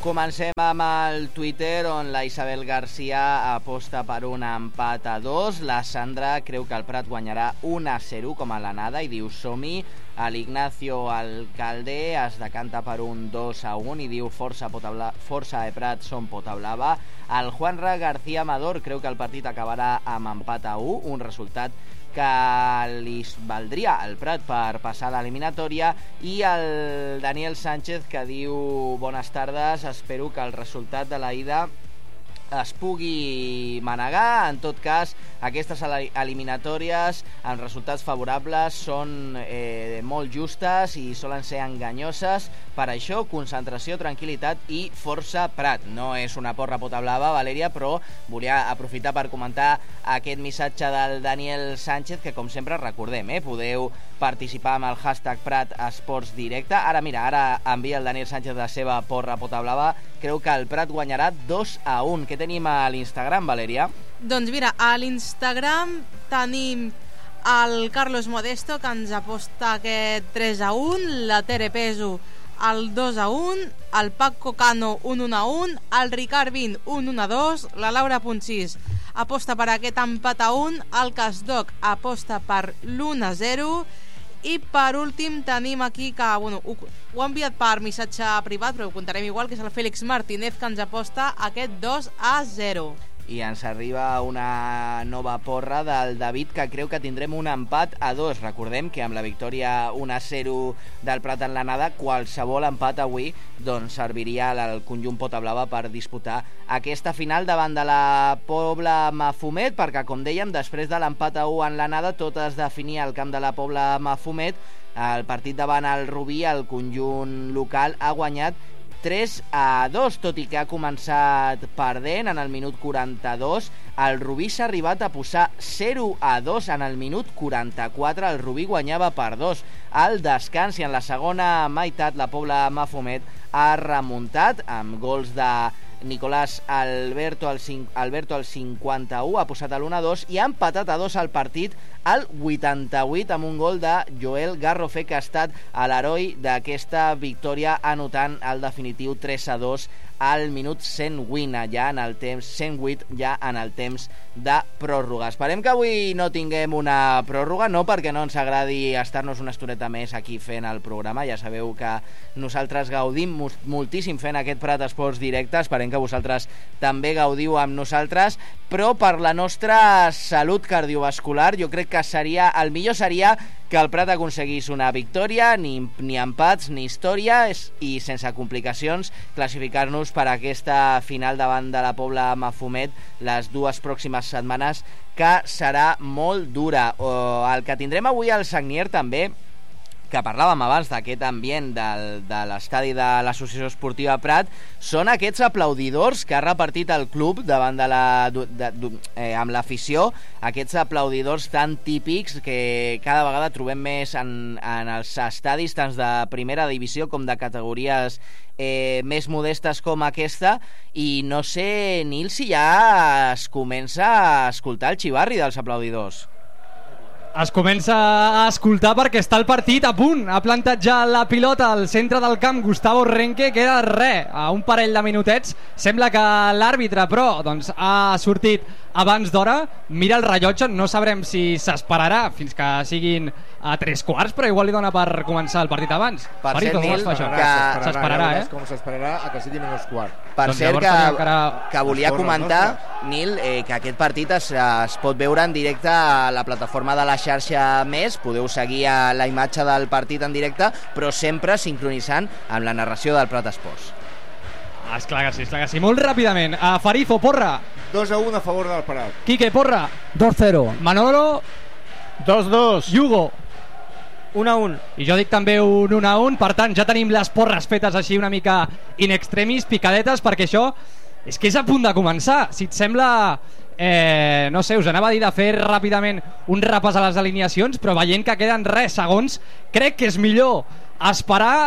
Comencem amb el Twitter, on la Isabel García aposta per un empat a 2. La Sandra creu que el Prat guanyarà 1-0 com a l'anada i diu som-hi. L'Ignacio Alcalde es decanta per un 2-1 i diu força Prat, som pota blava. El Juanra García Amador creu que el partit acabarà amb empat a 1, un resultat que li valdria el Prat per passar a l'eliminatòria, i el Daniel Sánchez, que diu bones tardes, espero que el resultat de la ida es pugui manegar. En tot cas, aquestes eliminatòries amb resultats favorables són molt justes i solen ser enganyoses. Per això, concentració, tranquil·litat i força Prat. No és una porra pota blava, Valèria, però volia aprofitar per comentar aquest missatge del Daniel Sánchez, que com sempre recordem, podeu participar amb el hashtag Prat Esports Directe. Ara envia el Daniel Sánchez la seva porra pota blava. Creu que el Prat guanyarà 2-1. Què tenim a l'Instagram, Valèria? Doncs mira, a l'Instagram tenim el Carlos Modesto, que ens aposta aquest 3-1, la Tere Peso el 2-1, el Paco Cano un 1-1, el Ricard Vint un 1-2, la Laura Puncís aposta per aquest empat a 1, el Casdoc aposta per l'1-0, i per últim tenim aquí que, ho ha enviat per missatge privat, però ho contarem igual, que és el Félix Martínez, que ens aposta aquest 2-0. I ens arriba una nova porra del David, que creu que tindrem un empat a 2. Recordem que amb la victòria 1-0 del Prat en l'anada, qualsevol empat avui serviria al conjunt pota blava per disputar aquesta final davant de la Pobla Mafumet, perquè, com dèiem, després de l'empat a 1 en l'anada, tot es definia al camp de la Pobla Mafumet. El partit davant el Rubí, el conjunt local, ha guanyat 3-2, tot i que ha començat perdent en el minut 42. El Rubí s'ha arribat a posar 0-2 en el minut 44. El Rubí guanyava per 2 al descans, i en la segona meitat la Pobla Mafumet ha remuntat amb gols de Nicolás Alberto al 51, ha posat l'1-2 i ha empatat a 2 al partit al 88 amb un gol de Joel Garrofe, que ha estat l'heroi d'aquesta victòria, anotant el definitiu 3-2 al minut 108, ja en el temps de pròrroga. Esperem que avui no tinguem una pròrroga, no perquè no ens agradi estar-nos una estoneta més aquí fent el programa. Ja sabeu que nosaltres gaudim moltíssim fent aquest Prat Esports Directe, esperem que vosaltres també gaudiu amb nosaltres, però per la nostra salut cardiovascular jo crec que el millor seria que el Prat aconseguís una victòria, ni empats ni història, i sense complicacions classificar-nos per aquesta final davant de la Pobla Mafumet les dues pròximes setmanes, que serà molt dura. El que tindrem avui al Sagnier també, que parlàvem abans d'aquest ambient de l'estadi de l'Associació Esportiva Prat, són aquests aplaudidors que ha repartit el club davant amb l'afició, aquests aplaudidors tan típics que cada vegada trobem més en els estadis, tant de primera divisió com de categories més modestes com aquesta. I no sé, Nil, si ja es comença a escoltar el xivarri dels aplaudidors. Es comença a escoltar perquè està el partit a punt. Ha plantat ja la pilota al centre del camp Gustavo Renque. Queda a un parell de minutets. Sembla que l'àrbitre, però, ha sortit abans d'hora. Mira el rellotge, no sabrem si s'esperarà fins que siguin a 3/4, però igual li dona per començar el partit abans. Per cert, Nil, s'esperarà, com s'esperarà a que sigui menys quart. Per cert, que volia comentar, Nil, que aquest partit es pot veure en directe a la plataforma de la xarxa Més. Podeu seguir la imatge del partit en directe, però sempre sincronitzant amb la narració del Prat Esports. Esclar que sí. Molt ràpidament, a Farizo, porra. 2-1 a favor del Prat. Quique, porra. 2-0. Manolo. 2-2. Hugo. 1-1. I jo dic també un 1-1. Per tant, ja tenim les porres fetes així una mica in extremis, picadetes, perquè això és que és a punt de començar. Si et sembla, no sé, us anava a dir de fer ràpidament un repàs a les alineacions, però veient que queden segons, crec que és millor esperar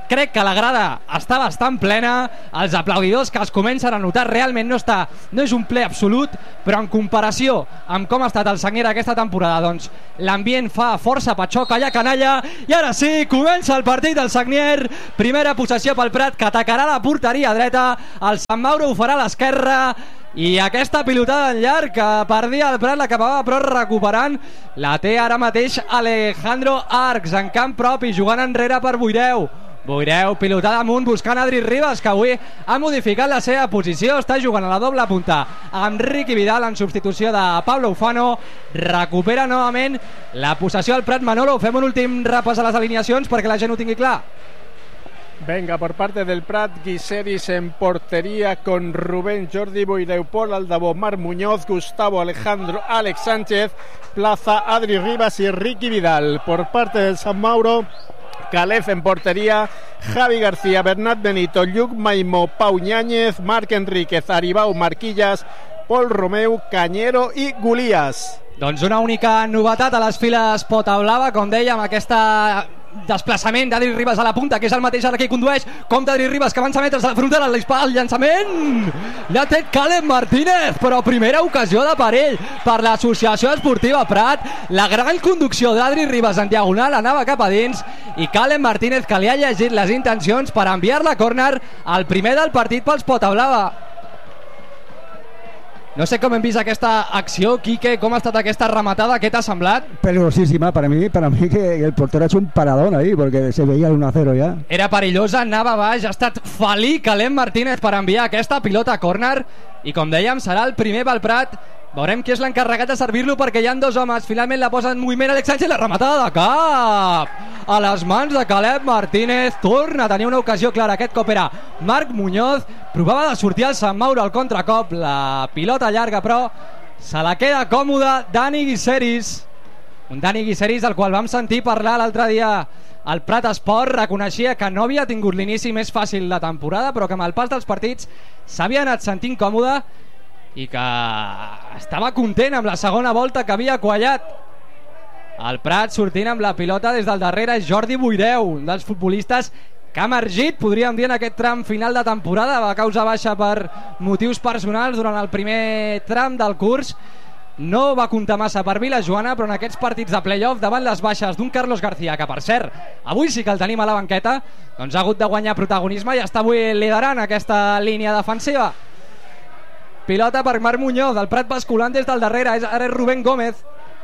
crec que la grada està bastant plena, els aplaudidors que es comencen a notar realment no és un ple absolut, però en comparació amb com ha estat el Sagnier aquesta temporada, doncs l'ambient fa força patxó, calla canalla, i ara sí, comença el partit del Sagnier, primera possessió pel Prat, que atacarà la porteria dreta, el Sant Mauro ho farà a l'esquerra, i aquesta pilotada en llarg que perdia el Prat, l'acabava però recuperant, la té ara mateix Alejandro Arcs en camp propi, jugant enrere per Boireu, pilotada amunt buscant Adri Ribas, que avui ha modificat la seva posició, està jugant a la doble punta amb Ricky Vidal en substitució de Pablo Ufano, recupera novament la possessió al Prat. Manolo, fem un últim repàs a les alineacions perquè la gent ho tingui clar. Venga, por parte del Prat, Guiseris en portería con Rubén, Jordi Boireu, Pol Aldabó, Marc Muñoz, Gustavo Alejandro, Alex Sánchez, Plaza, Adri Ribas y Ricky Vidal. Por parte del San Mauro, Calef en portería, Javi García, Bernat Benito, Lluc Maimó, Pau Ñáñez, Marc Enríquez, Aribau, Marquillas, Pol Romeu, Cañero i Gulías. Doncs una única novetat a les files Potablava, com dèiem, aquesta desplaçament d'Adri Ribas a la punta, que és el mateix ara que hi condueix, com d'Adri Ribas, que avança metres a la frontera, el llançament l'ha tret Caleb Martínez, però primera ocasió de perill per l'associació esportiva Prat, la gran conducció d'Adri Ribas en diagonal anava cap a dins, i Caleb Martínez, que li ha llegit les intencions per enviar-la a córner, el primer del partit pels Potablava. No sé com hem vist aquesta acció, Quique, com ha estat aquesta rematada, què t'ha semblat? Peligrosísima, para mí que el portero ha hecho un paradón ahí, porque se veía el 1-0 ya. Era perillosa, anava baix, ha estat felí Caleb Martínez per enviar aquesta pilota a córner, i com dèiem, serà el primer pel Prat. Veurem qui és l'encarregat de servir-lo, perquè hi ha dos homes. Finalment la posa en moviment Alex Sánchez, la rematada de cap a les mans de Caleb Martínez. Torna a tenir una ocasió clara, aquest cop era Marc Muñoz, provava de sortir al Sant Mauro al contracop, la pilota llarga però se la queda còmoda Dani Guiseris, un Dani Guiseris del qual vam sentir parlar l'altre dia al Prat Esport. Reconeixia que no havia tingut l'inici més fàcil de temporada, però que amb el pas dels partits s'havia anat sentint còmode i que estava content amb la segona volta que havia quallat. El Prat sortint amb la pilota des del darrere és Jordi Boireu, un dels futbolistes que ha emergit, podríem dir, en aquest tram final de temporada. Va causa baixa per motius personals durant el primer tram del curs, no va comptar massa per Vilajoana, però en aquests partits de play-off, davant les baixes d'un Carlos García, que per cert avui sí que el tenim a la banqueta, doncs ha hagut de guanyar protagonisme i està avui liderant aquesta línia defensiva. Pilota per Marc Muñoz, el Prat basculant des del darrere, ara és Rubén Gómez,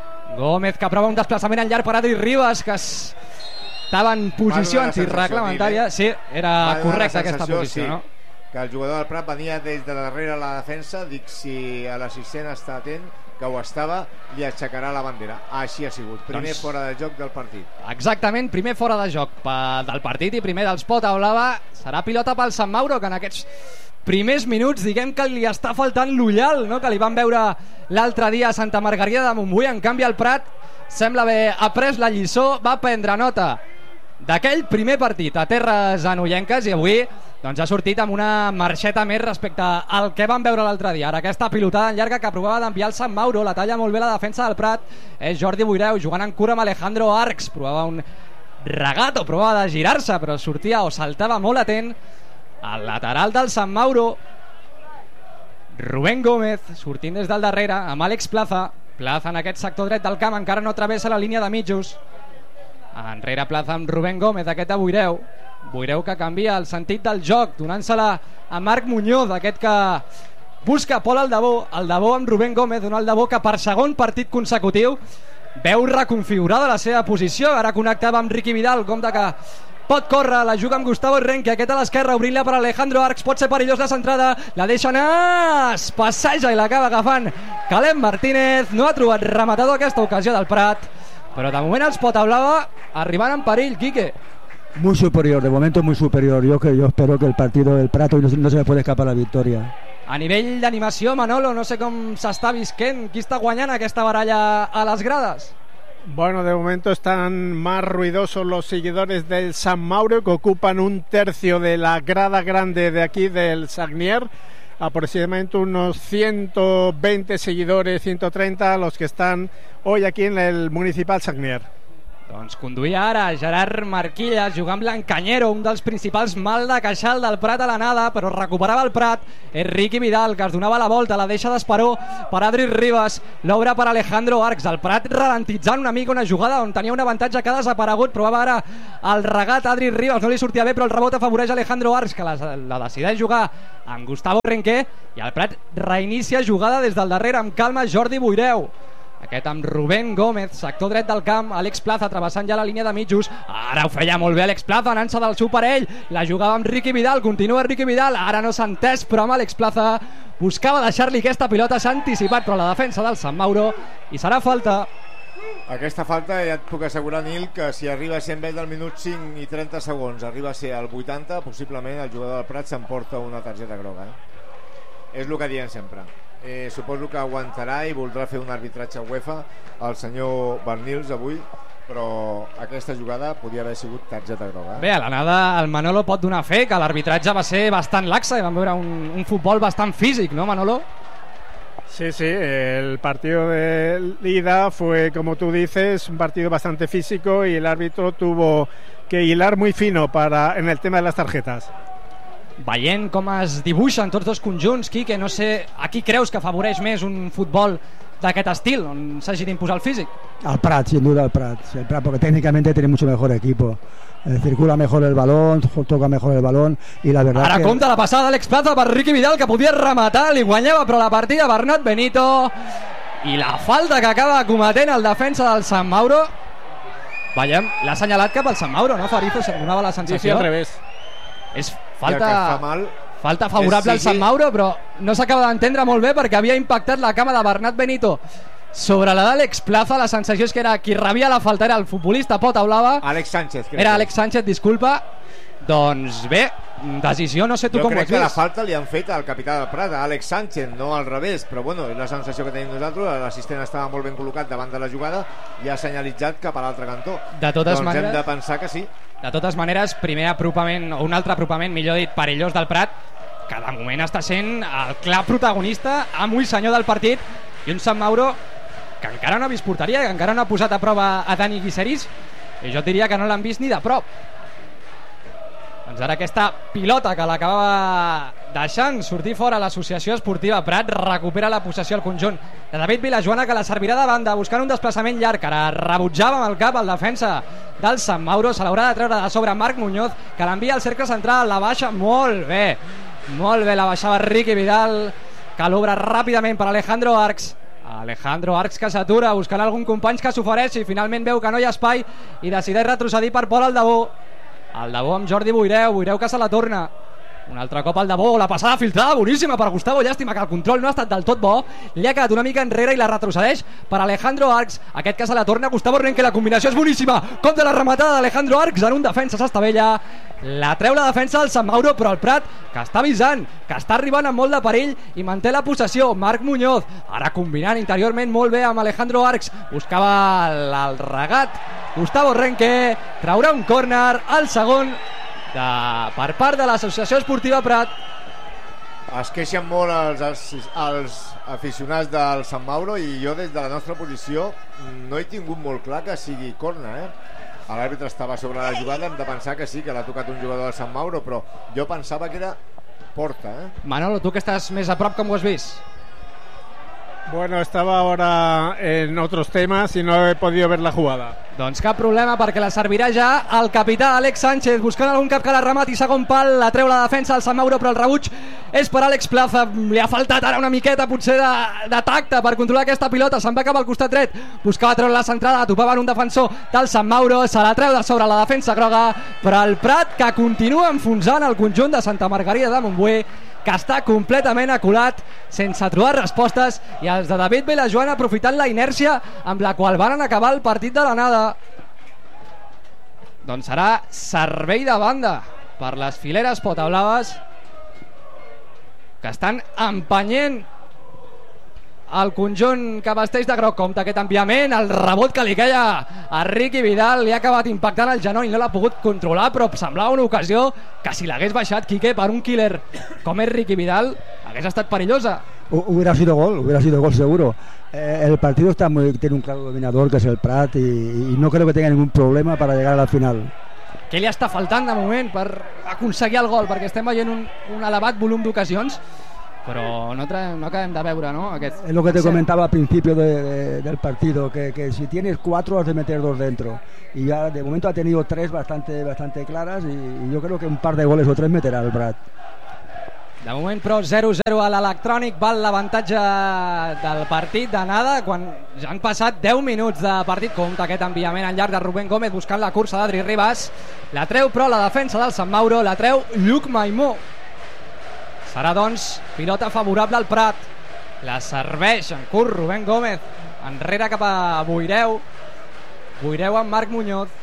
que prova un desplaçament en llarg per Adri Ribas, que estava en posició antirreglamentària. Sí, era correcta aquesta posició, no? Que el jugador del Prat venia des de darrere la defensa. Dic, si a l'assistent està atent, que ho estava, li aixecarà la bandera. Així ha sigut, primer fora de joc del partit. Exactament, primer fora de joc del partit i primer dels Potablava. Serà pilota pel Sant Mauro, que en aquests primers minuts, diguem que li està faltant l'ullal, no? Que li van veure l'altre dia a Santa Margarida de Montbui. En canvi el Prat sembla haver après la lliçó, va prendre nota d'aquell primer partit a terres anoienques i avui doncs ha sortit amb una marxeta més respecte al que vam veure l'altre dia. Ara aquesta pilotada en llarga que provava d'enviar el Sant Mauro, la talla molt bé la defensa del Prat, és Jordi Boireu jugant en cura amb Alejandro Arcs, provava un regato, provava de girar-se però sortia o saltava molt atent al lateral del Sant Mauro. Rubén Gómez sortint des del darrere amb Àlex Plaza en aquest sector dret del camp, encara no travessa la línia de mitjos. Enrere Plaza amb Rubén Gómez, aquest a Boireu que canvia el sentit del joc, donant-se-la a Marc Muñoz, aquest que busca Pol Aldabó amb Rubén Gómez, un Aldabó que per segon partit consecutiu veu reconfigurada la seva posició. Ara connectava amb Ricky Vidal, compte que pot córrer, la juga amb Gustavo Renque, aquest a l'esquerra, obrint-la per Alejandro Arcs, pot ser perillós la centrada, la deixa anar, es passeja i l'acaba agafant Caleb Martínez. No ha trobat rematador aquesta ocasió del Prat, però de moment els Potablava arribant en perill, Quique. Muy superior, de momento muy superior. Yo espero que el partido del Prat hoy no se me puede escapar la victoria. A nivell d'animació, Manolo, no sé com s'està visquent, qui està guanyant aquesta baralla a les grades? Bueno, de momento están más ruidosos los seguidores del San Mauro, que ocupan un tercio de la grada grande de aquí del Sagnier, aproximadamente unos 120 seguidores, 130 los que están hoy aquí en el Municipal Sagnier. Doncs conduïa ara Gerard Marquilles, jugant amb l'Encanyero, un dels principals mal de queixal del Prat a l'anada, però recuperava el Prat. És Riqui Vidal, que es donava la volta, la deixa d'Esperó per Adri Ribas, l'obre per Alejandro Arcs. El Prat ralentitzant una mica una jugada on tenia un avantatge que ha desaparegut. Provava ara el regat Adri Ribas, no li sortia bé, però el rebot afavoreix Alejandro Arcs, que la decideix jugar amb Gustavo Renqué, i el Prat reinicia jugada des del darrere amb calma Jordi Boireu. Aquest amb Rubén Gómez, sector dret del camp, Àlex Plaza travessant ja la línia de mitjos. Ara ho feia molt bé Àlex Plaza, anant-se del seu parell, la jugava amb Riqui Vidal, continua Riqui Vidal, ara no s'ha entès, però amb Àlex Plaza buscava deixar-li aquesta pilota, s'ha anticipat, però la defensa del Sant Mauro, i serà falta. Aquesta falta ja et puc assegurar, Nil, que si arriba a ser en vez del minut 5 i 30 segons, arriba a ser al 80, possiblement el jugador del Prat s'emporta una targeta groga. És el que diem sempre. Suposo que aguantarà i voldrà fer un arbitratge UEFA el senyor Bernils avui, però aquesta jugada podia haver sigut targeta groga. Bé, a l'anada el Manolo pot donar fe que l'arbitratge va ser bastant laxa i vam veure un futbol bastant físic, ¿no, Manolo? Sí, el partido de ida fue, como tú dices, un partido bastante físico y el árbitro tuvo que hilar muy fino en el tema de las tarjetas. Veient com es dibuixen tots dos conjunts, Quique, no sé, a qui creus que afavoreix més un futbol d'aquest estil, on s'hagi d'imposar el físic? Al Prat, sin duda al Prat, sí, el Prat, porque técnicamente tiene mucho mejor equipo. Circula mejor el balón, toca mejor el balón y la verdad ara que... compta la passada d'Àlex Plaza per Riqui Vidal, que podia rematar, li guanyava però la partida Bernat Benito, i la falta que acaba cometent el defensa del Sant Mauro. Veiem, l'ha assenyalat cap al Sant Mauro, no, Farizo? Se donava la sensació. Sí, al revés. És falta favorable al Sant Mauro, però no s'acaba d'entendre molt bé perquè havia impactat la cama de Bernat Benito sobre la d'Àlex Plaza. La sensació és que era qui rebia la falta era el futbolista pota blava. Àlex Sánchez. Era Àlex Sánchez, disculpa. Doncs bé, decisió, no sé tu com ho has vist. Jo crec que la falta li han fet al capità del Prat, a Àlex Sánchez, no al revés, però bueno, és la sensació que tenim nosaltres. L'assistent estava molt ben col·locat davant de la jugada i ha senyalitzat cap a l'altre cantó. De totes maneres, hem de pensar que sí. De totes maneres, primer apropament, o un altre apropament, millor dit, perillós del Prat, que de moment està sent el clar protagonista, amo i senyor del partit, i un Sant Mauro que encara no ha vist porteria, que encara no ha posat a prova a Dani Guiseris, i jo diria que no l'han vist ni de prop. Doncs ara aquesta pilota que l'acabava deixant sortir fora l'Associació Esportiva Prat, recupera la possessió al conjunt de David Vilajoana, que la servirà de banda buscant un desplaçament llarg. Ara rebutjava amb el cap el defensa del Sant Mauro, se l'haurà de treure de sobre Marc Muñoz, que l'envia al cercle central, la baixa molt bé, la baixava Riqui Vidal, que l'obre ràpidament per Alejandro Arcs. Alejandro Arcs, que s'atura buscant algun company que s'ofereixi, finalment veu que no hi ha espai i decideix retrocedir per Pol Aldabó. Aldabó amb Jordi Boireu que se la torna. Un altre cop Aldabó, la passada filtrada boníssima per Gustavo, llàstima que el control no ha estat del tot bo, li ha quedat una mica enrere i la retrocedeix per Alejandro Arcs, aquest que se la torna Gustavo Renque. La combinació és boníssima, contra la rematada d'Alejandro Arcs, en un defensa s'estavella, la treu la defensa del Sant Mauro, però el Prat, que està avisant, que està arribant amb molt de perill i manté la possessió. Marc Muñoz, ara combinant interiorment molt bé amb Alejandro Arcs, buscava el regat Gustavo Renque, traurà un córner al segon per part de l'Associació Esportiva Prat. Es queixen molt els aficionats del Sant Mauro i jo des de la nostra posició no he tingut molt clar que sigui córner, L'àrbitre estava sobre la jugada, hem de pensar que sí, que l'ha tocat un jugador del Sant Mauro, però jo pensava que era porta. Manolo, tu que estàs més a prop, com ho has vist? Bueno, estaba ahora en otros temas y no he podido ver la jugada. Doncs cap problema, perquè la servirà ja el capità Àlex Sánchez, buscant algun cap que la remati, segon pal, la treu la defensa del Sant Mauro, però el rebuig és per Àlex Plaza. Li ha faltat ara una miqueta potser de tacte per controlar aquesta pilota, se'n va cap al costat dret, buscava treure la centrada, topava en un defensor del Sant Mauro, se la treu de sobre la defensa groga, però el Prat, que continua enfonsant el conjunt de Santa Margarida de Montbui, que està completament aculat, sense trobar respostes, i els de David Vilajoana aprofitant la inèrcia amb la qual van acabar el partit de l'anada. Doncs serà servei de banda per les fileres potablaves, que estan empenyent el conjunt que vesteix de groc. Compte aquest enviament, el rebot que li queia a Ricky Vidal, li ha acabat impactant el genoll, no l'ha pogut controlar, però semblava una ocasió que si l'hagués baixat Quique per un killer com és Ricky Vidal hagués estat perillosa. Hubiera sido gol seguro. El partido tiene un claro dominador que es el Prat y no creo que tenga ningún problema para llegar a la final. Què li està faltant de moment per aconseguir el gol? Perquè estem veient un elevat volum d'ocasions, però no acabem de veure, ¿no? Es lo que te comentaba al principio del partido, que si tienes 4 has de meter 2 dentro, y ya de momento ha tenido 3 bastante claras, y yo creo que un par de goles o 3 meterá el Prat. De moment, però, 0-0 a l'Electrònic, val l'avantatge del partit d'anada, quan ja han passat 10 minuts de partit. Compte aquest enviament en llarg de Rubén Gómez buscant la cursa d'Adri Ribas, la treu però la defensa del Sant Mauro, la treu Lluc Maimó. Serà doncs pilota favorable al Prat, la serveix en curt Rubén Gómez, enrere cap a Boireu amb Marc Muñoz.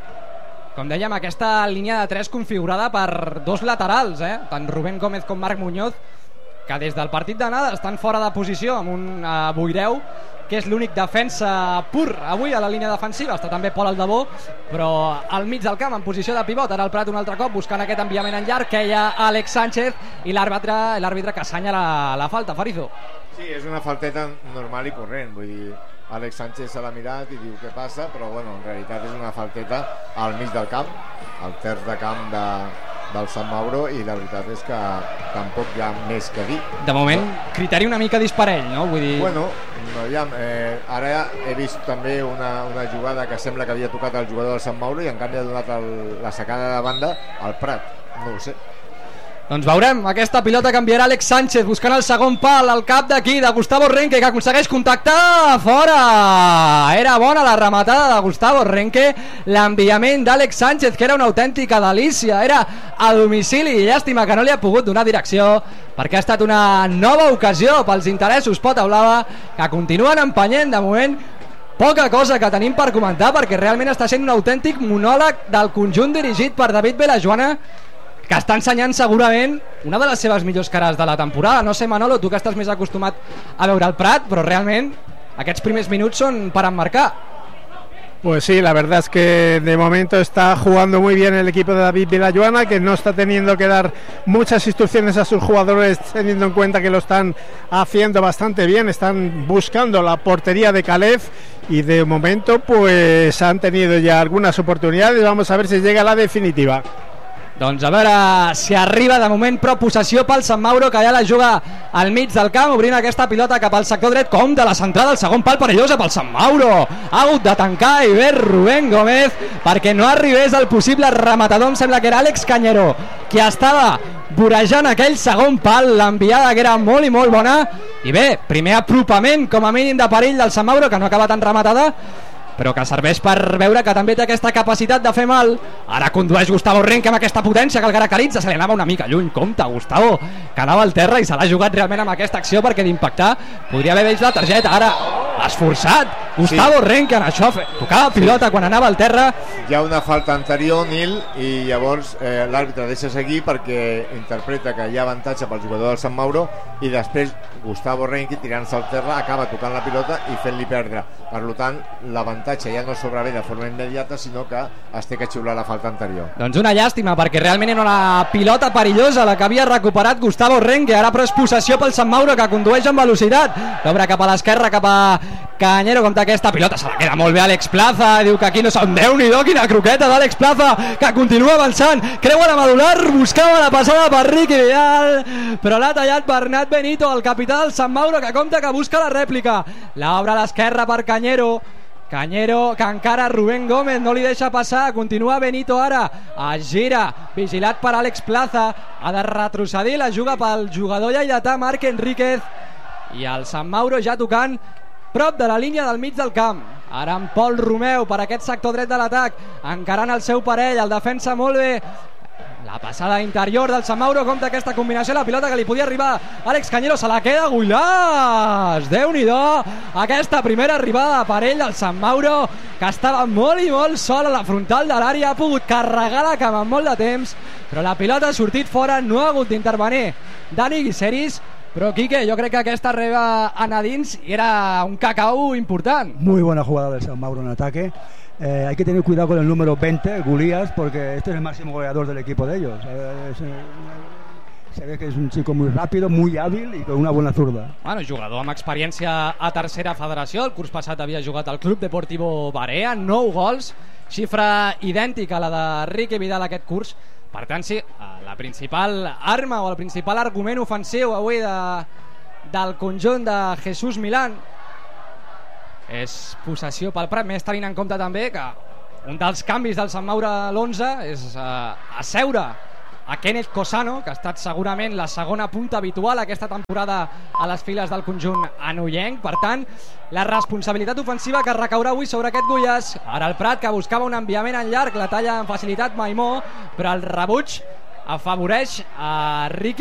Com dèiem, aquesta línia de 3 configurada per 2 laterals, tant Rubén Gómez com Marc Muñoz, que des del partit d'anada estan fora de posició, amb un Boireu que és l'únic defensa pur avui a la línia defensiva. Està també Pol Aldabó, però al mig del camp en posició de pivot. Ara el Prat un altre cop buscant aquest enviament en llarg, que hi ha Àlex Sánchez i l'àrbitre que assenyala la falta. Farizo. Sí, és una falteta normal i corrent, vull dir, Àlex Sánchez se l'ha mirat i diu què passa, però bueno, en realitat és una falteta al mig del camp, al terç de camp del Sant Mauro, i la veritat és que tampoc hi ha més que dir. De moment, criteri una mica disparell, no? Vull dir... Bueno, aviam, ara he vist també una jugada que sembla que havia tocat el jugador del Sant Mauro i en canvi ha donat la sacada de banda al Prat, no ho sé. Doncs veurem, aquesta pilota canviarà Àlex Sánchez buscant el segon pal al cap d'aquí de Gustavo Renque, que aconsegueix contactar fora. Era bona la rematada de Gustavo Renque, l'enviament d'Àlex Sánchez, que era una autèntica delícia, era a domicili, i llàstima que no li ha pogut donar direcció, perquè ha estat una nova ocasió pels interessos Pota Blava, que continuen empenyent. De moment poca cosa que tenim per comentar, perquè realment està sent un autèntic monòleg del conjunt dirigit per David Belajuana, que està ensenyant segurament una de les seves millors cares de la temporada. No sé, Manolo, tu que estàs més acostumat a veure el Prat, però realment aquests primers minuts són per emmarcar. Pues sí, la verdad es que de momento está jugando muy bien el equipo de David Belajuana, que no está teniendo que dar muchas instrucciones a sus jugadores, teniendo en cuenta que lo están haciendo bastante bien, están buscando la portería de Calef, y de momento pues han tenido ya algunas oportunidades. Vamos a ver si llega la definitiva. Doncs a veure si arriba. De moment, però possessió pel Sant Mauro, que ja la juga al mig del camp, obrint aquesta pilota cap al sector dret. Com de la centrada, el segon pal perillosa pel Sant Mauro. Ha hagut de tancar i bé Rubén Gómez perquè no arribés el possible rematador. Em sembla que era Àlex Cañero qui estava vorejant aquell segon pal. L'enviada que era molt i molt bona, i bé, primer apropament com a mínim de perill del Sant Mauro, que no acaba tan rematada, però que serveix per veure que també té aquesta capacitat de fer mal. Ara condueix Gustavo Renque amb aquesta potència que el caracteritza. Se li anava una mica lluny, compte Gustavo, que anava al terra i se l'ha jugat realment amb aquesta acció, perquè d'impactar podria haver vist la targeta. Ara esforçat Gustavo Renque en això, tocava pilota quan anava al terra. Hi ha una falta anterior, Nil, i llavors l'àrbitre deixa seguir perquè interpreta que hi ha avantatge pel jugador del Sant Mauro, i després Gustavo Renque, tirant-se al terra, acaba tocant la pilota i fent-li perdre. Per tant, l'avantatge ja no sobrevé de forma immediata, sinó que es té que xiular la falta anterior. Doncs una llàstima, perquè realment era una pilota perillosa la que havia recuperat Gustavo Renque. Ara però és possessió pel Sant Mauro, que condueix amb velocitat, l'obre cap a l'esquerra, cap a Cañero. Com aquesta pilota se la queda molt bé Àlex Plaza, diu que aquí no són. Déu-n'hi-do, quina croqueta d'Àlex Plaza, que continua avançant, creua la medular, buscava la passada per Ricky Vidal, però l'ha tallat Bernat Benito, el capità del Sant Mauro, que compta que busca la rèplica. L'obre a l'esquerra per Cañero, que encara Rubén Gómez no li deixa passar. Continua Benito ara, es gira, vigilat per Àlex Plaza, ha de retrocedir, la juga pel jugador lleidatà Marc Enríquez, i el Sant Mauro ja tocant prop de la línia del mig del camp. Ara en Pol Romeu per aquest sector dret de l'atac, encarant el seu parell, el defensa molt bé. La passada interior del Sant Mauro, compta aquesta combinació, la pilota que li podia arribar Àlex Cañero, se la queda Guilàs. Déu-n'hi-do, aquesta primera arribada per ell del Sant Mauro, que estava molt i molt sol a la frontal de l'àrea, ha pogut carregar la cama amb molt de temps, però la pilota ha sortit fora, no ha hagut d'intervenir Dani Guiseris, Però, Quique, jo crec que aquesta reba a dins era un cacao important. Muy buena jugada del San Mauro en ataque. Hay que tener cuidado con el número 20, Gulías, porque este es el máximo goleador del equipo de ellos. Se ve que és un chico muy rápido, muy hábil y con una buena zurda. Bueno, jugador amb experiència a tercera federació. El curs passat havia jugat al Club Deportivo Barea, 9 gols, xifra idèntica a la de Ricky Vidal aquest curs. Per tant, sí, la principal arma o el principal argument ofensiu avui del conjunt de Jesús Milán és possessió pel Prat, més tenint en compte també que un dels canvis del Sant Maure a l'11 és asseure a Kenneth Cosano, que ha estat segurament la segona punta habitual aquesta temporada a les files del conjunt anollenc. Per tant, la responsabilitat ofensiva que recaurà avui sobre aquest Gullas. Ara el Prat, que buscava un enviament en llarg, la talla amb facilitat Maimó, però el rebuig afavoreix a Ricky